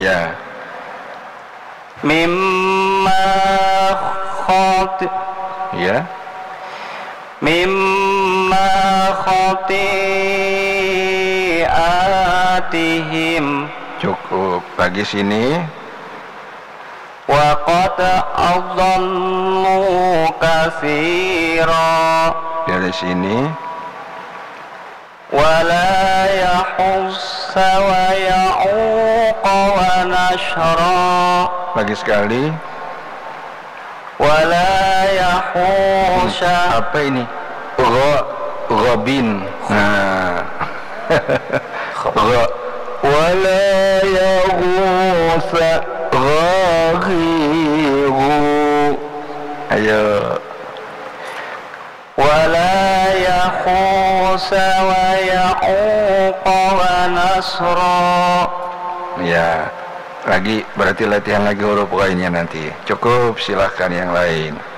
Ya. Mimma khati'atihim. Cukup. Lagi sini. Wa qad adallu katsira. Dari sini. Wala yahussa wa ya'uqa wa nashra. Lagi sekali. Wala yahusha. Apa ini? Robin. Nah. Wala yahussa ghahiru. Ayo. Wala yahusa wa ya'uqa wa nasra. Ya, lagi berarti latihan lagi huruf lainnya nanti. Cukup, silahkan yang lain.